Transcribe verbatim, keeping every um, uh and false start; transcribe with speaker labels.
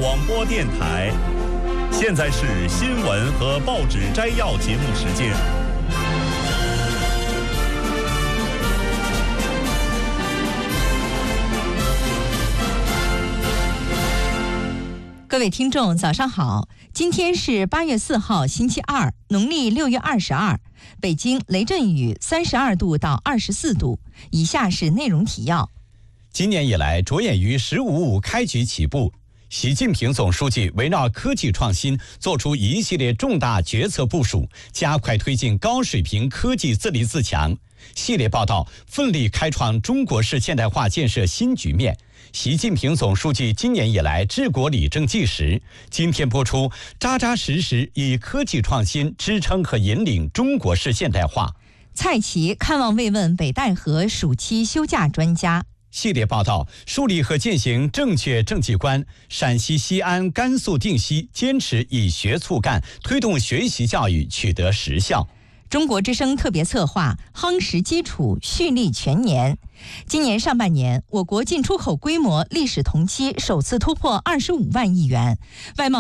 Speaker 1: 广播电台。现在是新闻和报纸摘要节目时间。
Speaker 2: 各位听众早上好，今天是八月四号星期二，农历六月二十二，北京雷阵雨三十二度到二十四度。以下是内容提要。
Speaker 3: 今年以来，着眼于“十五五”开局起步，习近平总书记围绕科技创新作出一系列重大决策部署，加快推进高水平科技自立自强。系列报道奋力开创中国式现代化建设新局面。习近平总书记今年以来治国理政纪实。今天播出，扎扎实实以科技创新支撑和引领中国式现代化。
Speaker 2: 蔡奇看望慰问北戴河暑期休假专家。
Speaker 3: 系列报道树立和践行正确政绩观。陕西西安、甘肃定西坚持以学促干，推动学习教育取得实效。
Speaker 2: 中国之声特别策划夯实基础，蓄力全年。今年上半年，我国进出口规模历史同期首次突破二十五万亿元，外贸